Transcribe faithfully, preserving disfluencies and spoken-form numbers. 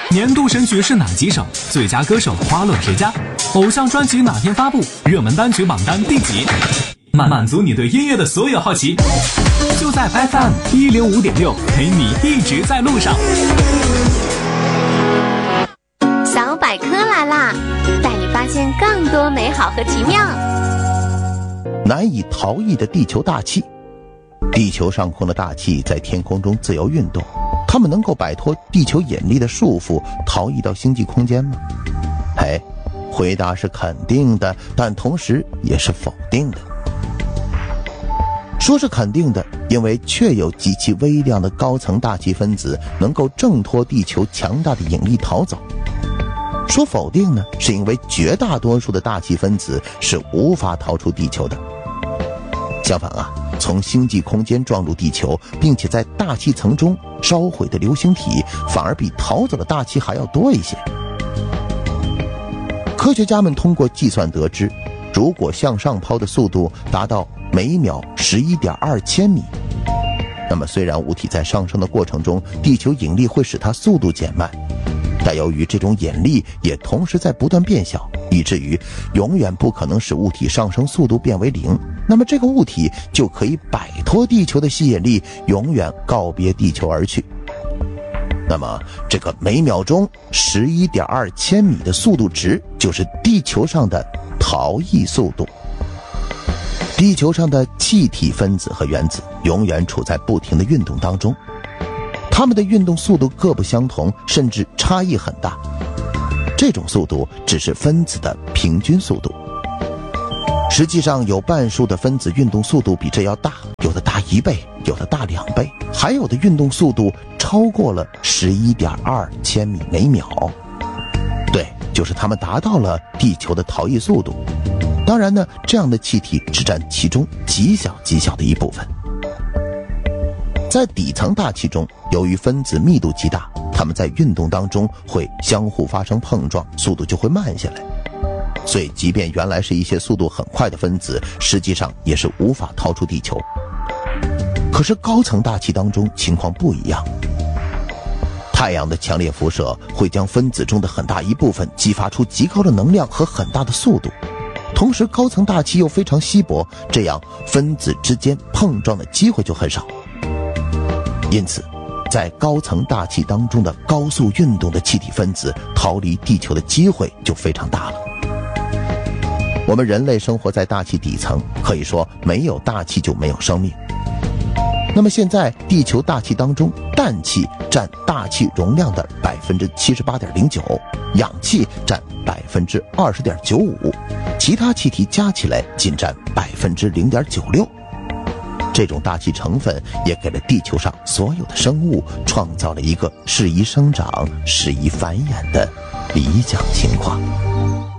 年度神曲是哪几首？最佳歌手花落谁家？偶像专辑哪天发布？热门单曲榜单第几？满满足你对音乐的所有好奇，就在 F M 一零五点六，陪你一直在路上。 小百科来啦，带你发现更多美好和奇妙。 难以逃逸的地球大气。地球上空的大气在天空中自由运动，它们能够摆脱地球引力的束缚，逃逸到星际空间吗？哎，回答是肯定的，但同时也是否定的。说是肯定的，因为确有极其微量的高层大气分子能够挣脱地球强大的引力逃走。说否定呢，是因为绝大多数的大气分子是无法逃出地球的。相反啊，从星际空间撞入地球，并且在大气层中烧毁的流星体，反而比逃走的大气还要多一些。科学家们通过计算得知，如果向上抛的速度达到每秒 十一点二千米，那么虽然物体在上升的过程中，地球引力会使它速度减慢，但由于这种引力也同时在不断变小，以至于永远不可能使物体上升速度变为零，那么这个物体就可以摆脱地球的吸引力，永远告别地球而去。那么这个每秒钟 十一点二千米的速度值，就是地球上的逃逸速度。地球上的气体分子和原子永远处在不停的运动当中，它们的运动速度各不相同，甚至差异很大。这种速度只是分子的平均速度，实际上有半数的分子运动速度比这要大，有的大一倍，有的大两倍，还有的运动速度超过了 十一点二千米每秒。对，就是它们达到了地球的逃逸速度。当然呢，这样的气体只占其中极小极小的一部分。在底层大气中，由于分子密度极大，它们在运动当中会相互发生碰撞，速度就会慢下来。所以即便原来是一些速度很快的分子，实际上也是无法逃出地球。可是高层大气当中情况不一样，太阳的强烈辐射会将分子中的很大一部分激发出极高的能量和很大的速度，同时高层大气又非常稀薄，这样分子之间碰撞的机会就很少。因此在高层大气当中的高速运动的气体分子逃离地球的机会就非常大了。我们人类生活在大气底层，可以说没有大气就没有生命。那么现在地球大气当中，氮气占大气容量的 百分之七十八点零九， 氧气占 百分之二十点九五， 其他气体加起来仅占 百分之零点九六。这种大气成分也给了地球上所有的生物创造了一个适宜生长、适宜繁衍的理想情况。